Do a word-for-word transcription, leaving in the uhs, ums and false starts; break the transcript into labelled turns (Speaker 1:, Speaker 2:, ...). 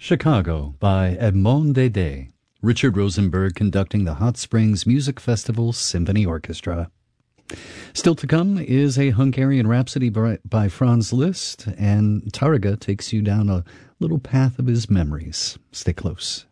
Speaker 1: Chicago by Edmond Dede. Richard Rosenberg conducting the Hot Springs Music Festival Symphony Orchestra. Still to come is a Hungarian Rhapsody by, by Franz Liszt, and Tárrega takes you down a little path of his memories. Stay close.